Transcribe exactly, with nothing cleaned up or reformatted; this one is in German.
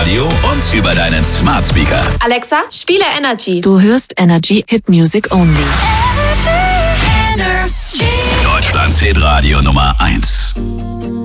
Radio und über deinen Smart Speaker. Alexa, spiele Energy. Du hörst Energy Hit Music Only. Deutschlands Hit Radio Nummer eins.